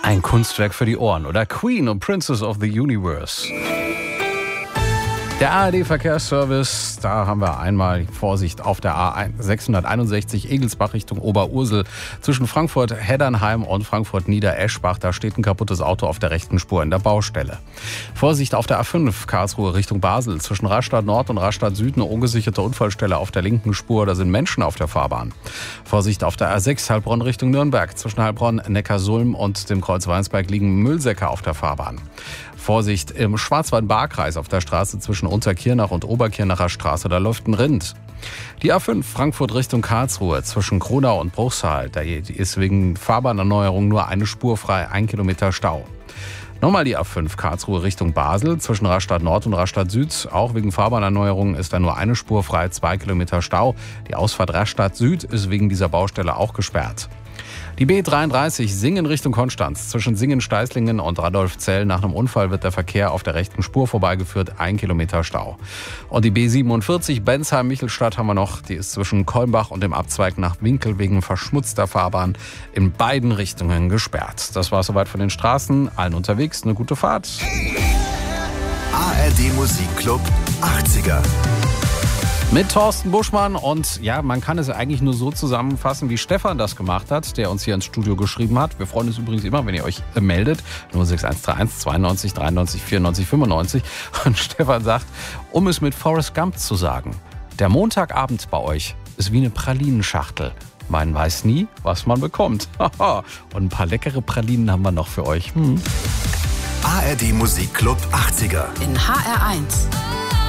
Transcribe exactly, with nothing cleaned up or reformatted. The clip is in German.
Ein Kunstwerk für die Ohren, oder? Queen und Princess of the Universe. Der A R D-Verkehrsservice, da haben wir einmal Vorsicht auf der A sechshunderteinundsechzig Egelsbach Richtung Oberursel. Zwischen Frankfurt-Heddernheim und Frankfurt-Niedereschbach, da steht ein kaputtes Auto auf der rechten Spur in der Baustelle. Vorsicht auf der A fünf Karlsruhe Richtung Basel. Zwischen Rastatt Nord und Rastatt Süd eine ungesicherte Unfallstelle auf der linken Spur. Da sind Menschen auf der Fahrbahn. Vorsicht auf der A sechs Heilbronn Richtung Nürnberg. Zwischen Heilbronn, Neckarsulm und dem Kreuz Weinsberg liegen Müllsäcke auf der Fahrbahn. Vorsicht im Schwarzwald-Baar-Kreis auf der Straße zwischen Unterkirnach und Oberkirnacher Straße, da läuft ein Rind. Die A fünf Frankfurt Richtung Karlsruhe zwischen Kronau und Bruchsal, da ist wegen Fahrbahnerneuerung nur eine Spur frei, ein Kilometer Stau. Nochmal die A fünf Karlsruhe Richtung Basel zwischen Rastatt Nord und Rastatt Süd. Auch wegen Fahrbahnerneuerung ist da nur eine Spur frei, zwei Kilometer Stau. Die Ausfahrt Rastatt Süd ist wegen dieser Baustelle auch gesperrt. Die B dreiunddreißig Singen Richtung Konstanz. Zwischen Singen-Steißlingen und Radolfzell nach einem Unfall wird der Verkehr auf der rechten Spur vorbeigeführt. Ein Kilometer Stau. Und die B siebenundvierzig Bensheim-Michelstadt haben wir noch. Die ist zwischen Kolmbach und dem Abzweig nach Winkel wegen verschmutzter Fahrbahn in beiden Richtungen gesperrt. Das war soweit von den Straßen. Allen unterwegs eine gute Fahrt. A R D Musikclub achtziger. Mit Thorsten Buschmann und ja, man kann es eigentlich nur so zusammenfassen, wie Stefan das gemacht hat, der uns hier ins Studio geschrieben hat. Wir freuen uns übrigens immer, wenn ihr euch meldet. null sechs eins drei eins zweiundneunzig dreiundneunzig vierundneunzig fünfundneunzig. Und Stefan sagt, um es mit Forrest Gump zu sagen, der Montagabend bei euch ist wie eine Pralinenschachtel. Man weiß nie, was man bekommt. Und ein paar leckere Pralinen haben wir noch für euch. Hm. A R D Musikclub achtziger. In H R eins.